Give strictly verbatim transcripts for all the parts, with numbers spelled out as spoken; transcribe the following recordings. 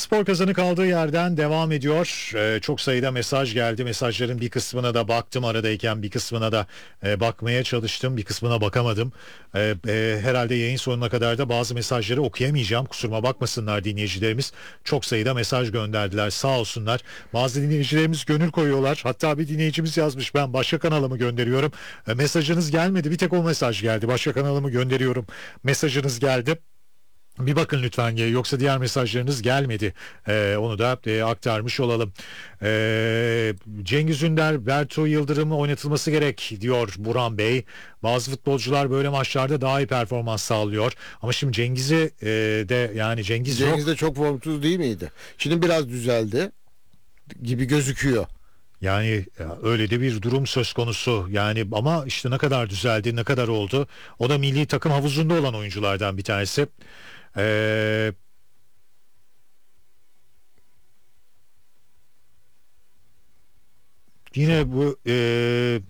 Spor Kazanı kaldığı yerden devam ediyor. Ee, çok sayıda mesaj geldi. Mesajların bir kısmına da baktım aradayken, bir kısmına da e, bakmaya çalıştım. Bir kısmına bakamadım. Ee, e, herhalde yayın sonuna kadar da bazı mesajları okuyamayacağım. Kusuruma bakmasınlar dinleyicilerimiz. Çok sayıda mesaj gönderdiler. Sağ olsunlar. Bazı dinleyicilerimiz gönül koyuyorlar. Hatta bir dinleyicimiz yazmış, ben başka kanala mı gönderiyorum? E, mesajınız gelmedi. Bir tek o mesaj geldi. Başka kanala mı gönderiyorum? Mesajınız geldi. Bir bakın lütfen, yoksa diğer mesajlarınız gelmedi. Ee, onu da e, aktarmış olalım. Ee, Cengiz Ünder, Bertu Yıldırım'ı oynatılması gerek diyor Burhan Bey. Bazı futbolcular böyle maçlarda daha iyi performans sağlıyor. Ama şimdi Cengiz'i e, de yani Cengiz, Cengiz yok. de çok formsuz değil miydi? Şimdi biraz düzeldi gibi gözüküyor. Yani ya, öyle de bir durum söz konusu. Yani ama işte ne kadar düzeldi, ne kadar oldu. O da milli takım havuzunda olan oyunculardan bir tanesi. Eee Yine bu eee,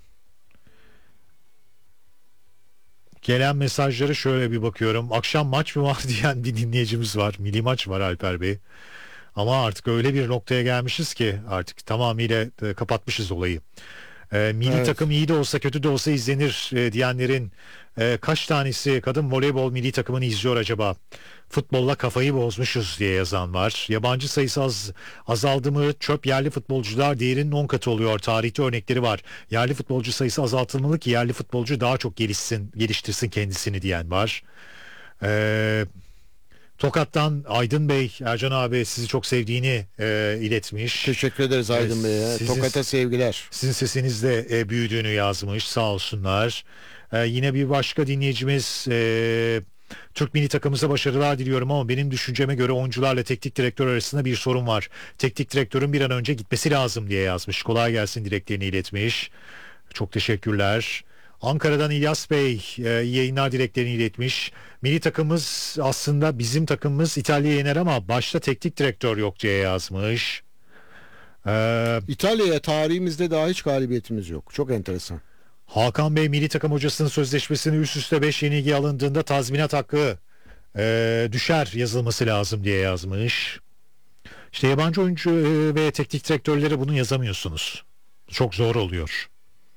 gelen mesajlara şöyle bir bakıyorum. Akşam maç mı var diyen bir dinleyicimiz var. Milli maç var Alper Bey. Ama artık öyle bir noktaya gelmişiz ki artık tamamıyla e, kapatmışız olayı. E, milli Evet. takım iyi de olsa kötü de olsa izlenir e, diyenlerin e, kaç tanesi kadın voleybol milli takımını izliyor acaba? Futbolla kafayı bozmuşuz diye yazan var. Yabancı sayısı az, azaldı mı? Çöp yerli futbolcular değerinin on katı oluyor. Tarihte örnekleri var. Yerli futbolcu sayısı azaltılmalı ki yerli futbolcu daha çok gelişsin, geliştirsin kendisini diyen var. Eee Tokat'tan Aydın Bey, Ercan abi sizi çok sevdiğini e, iletmiş. Teşekkür ederiz Aydın E, Bey'e. sizin, Tokat'a sevgiler. sizin sesinizde e, büyüdüğünü yazmış, sağ olsunlar. E, yine bir başka dinleyicimiz, e, Türk milli takımımıza başarılar diliyorum ama benim düşünceme göre oyuncularla teknik direktör arasında bir sorun var. Teknik direktörün bir an önce gitmesi lazım diye yazmış. Kolay gelsin dileklerini iletmiş. Çok teşekkürler. Ankara'dan İlyas Bey e, iyi yayınlar dileklerini iletmiş. Milli takımımız, aslında bizim takımımız İtalya'yı yener ama başta teknik direktör yok diye yazmış. Ee, İtalya'ya tarihimizde daha hiç galibiyetimiz yok. Çok enteresan. Hakan Bey, milli takım hocasının sözleşmesini üst üste beş yenilgi alındığında tazminat hakkı e, düşer yazılması lazım diye yazmış. İşte yabancı oyuncu e, ve teknik direktörlere bunu yazamıyorsunuz. Çok zor oluyor.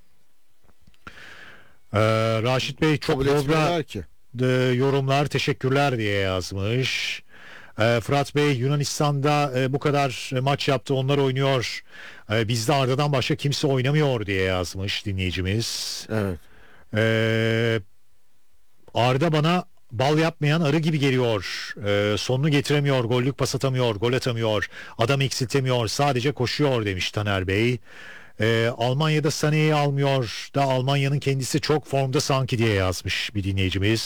Ee, Raşit Bey çok Kabul dobra etmiyorlar ki. e, yorumlar, teşekkürler diye yazmış. Ee, Fırat Bey, Yunanistan'da e, bu kadar e, maç yaptı, onlar oynuyor. E, bizde Arda'dan başka kimse oynamıyor diye yazmış dinleyicimiz. Evet. Ee, Arda bana bal yapmayan arı gibi geliyor. Ee, sonunu getiremiyor, gollük pas atamıyor, gol atamıyor, adam eksiltemiyor, sadece koşuyor demiş Taner Bey. Ee, Almanya'da Sané'yi almıyor da Almanya'nın kendisi çok formda sanki diye yazmış bir dinleyicimiz.